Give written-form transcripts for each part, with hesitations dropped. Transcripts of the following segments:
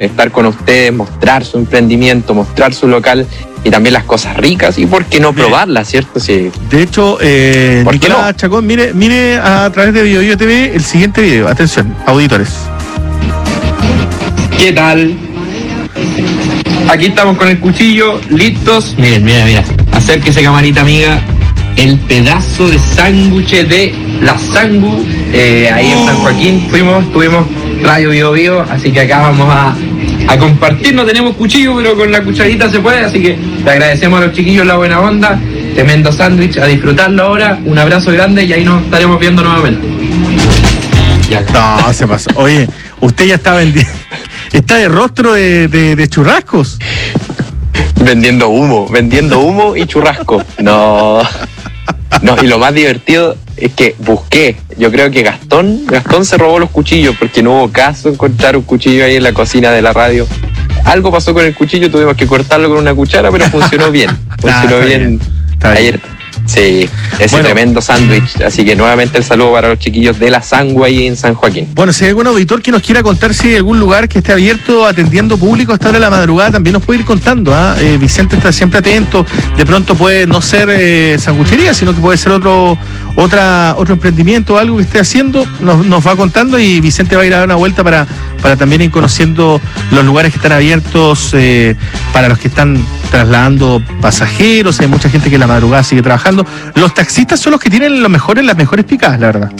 estar con ustedes, mostrar su emprendimiento, mostrar su local y también las cosas ricas, y por qué no probarlas, ¿cierto? Sí. De hecho, Nicolás Chacón, mire a través de BioBio TV el siguiente video. Atención, auditores. ¿Qué tal? Aquí estamos con el cuchillo, listos. Miren, mira. Acérquese, camarita amiga. El pedazo de sándwich de la Sangu. Ahí en San Joaquín tuvimos Radio BioBio, así que acá vamos a compartir. No tenemos cuchillo, pero con la cucharita se puede, así que te agradecemos a los chiquillos la buena onda. Tremendo sándwich, a disfrutarlo ahora. Un abrazo grande y ahí nos estaremos viendo nuevamente. No, se pasó. Oye, usted ya está vendiendo. Está de rostro de churrascos. Vendiendo humo y churrasco. No, y lo más divertido es que busqué. Yo creo que Gastón se robó los cuchillos porque no hubo caso encontrar un cuchillo ahí en la cocina de la radio. Algo pasó con el cuchillo, tuvimos que cortarlo con una cuchara, pero funcionó bien. Funcionó bien ayer. Sí, ese tremendo sándwich. Así que nuevamente el saludo para los chiquillos de la Sangu ahí en San Joaquín. Bueno, si hay algún auditor que nos quiera contar si hay algún lugar que esté abierto atendiendo público a esta hora de la madrugada, también nos puede ir contando. Vicente está siempre atento. De pronto puede no ser sanguchería, sino que puede ser otro emprendimiento o algo que esté haciendo. Nos va contando y Vicente va a ir a dar una vuelta para también ir conociendo los lugares que están abiertos para los que están trasladando pasajeros. Hay mucha gente que en la madrugada sigue trabajando. Los taxistas son los que tienen las mejores picadas, la verdad.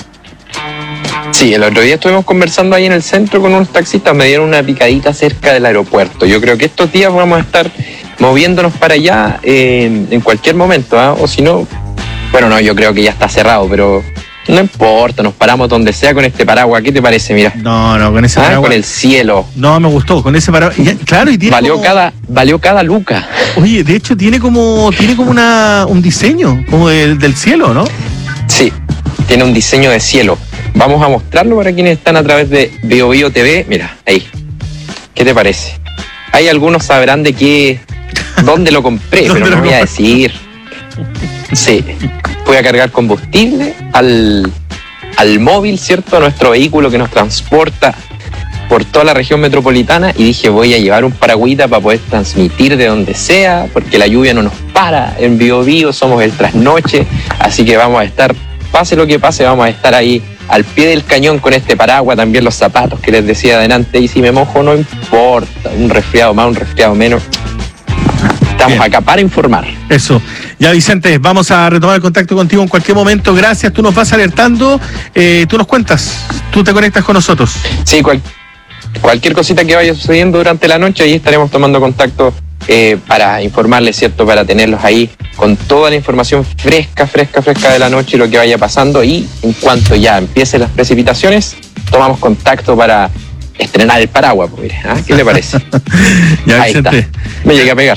Sí, el otro día estuvimos conversando ahí en el centro con unos taxistas, me dieron una picadita cerca del aeropuerto. Yo creo que estos días vamos a estar moviéndonos para allá en cualquier momento, o si no, bueno, no, yo creo que ya está cerrado, pero no importa, nos paramos donde sea con este paraguas. ¿Qué te parece? Mira. No, con ese paraguas. Con el cielo. No, me gustó, con ese paraguas. Claro, y tiene valió cada luca. Oye, de hecho tiene como un diseño como del cielo, ¿no? Sí, tiene un diseño de cielo. Vamos a mostrarlo para quienes están a través de BioBio TV. Mira, ahí. ¿Qué te parece? Hay algunos sabrán dónde lo compré, pero no voy a decir. Sí, voy a cargar combustible al móvil, ¿cierto? A nuestro vehículo que nos transporta por toda la región metropolitana, y dije, voy a llevar un paragüita para poder transmitir de donde sea, porque la lluvia no nos para en BioBio, somos el trasnoche, así que vamos a estar, pase lo que pase, vamos a estar ahí al pie del cañón con este paraguas, también los zapatos que les decía adelante, y si me mojo no importa, un resfriado más, un resfriado menos. Estamos acá para informar. Eso. Ya, Vicente, vamos a retomar el contacto contigo en cualquier momento. Gracias, tú nos vas alertando, tú nos cuentas, tú te conectas con nosotros. Sí, cualquier cosita que vaya sucediendo durante la noche, ahí estaremos tomando contacto para informarles, ¿cierto? Para tenerlos ahí con toda la información fresca de la noche y lo que vaya pasando. Y en cuanto ya empiecen las precipitaciones, tomamos contacto para estrenar el paraguas. Pues, ¿qué le parece? Ya, ahí Vicente. Está. Me llegué a pegar.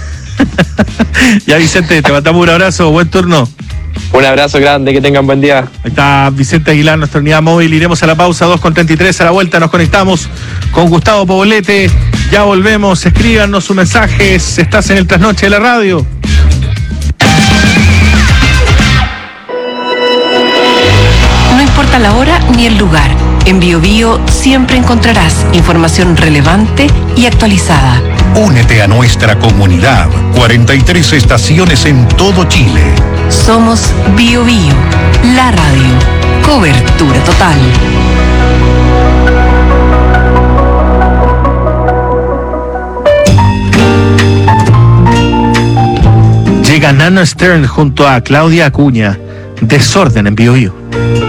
Ya, Vicente, te mandamos un abrazo, buen turno. Un abrazo grande, que tengan buen día. Ahí está Vicente Aguilar, nuestra unidad móvil. Iremos a la pausa, 2:33, a la vuelta nos conectamos con Gustavo Poblete. Ya volvemos, escríbanos sus mensajes. Estás en el trasnoche de la radio. No importa la hora ni el lugar. En BioBio siempre encontrarás información relevante y actualizada. Únete a nuestra comunidad. 43 estaciones en todo Chile. Somos BioBio, la radio. Cobertura total. Llega Nano Stern junto a Claudia Acuña. Desorden en BioBio.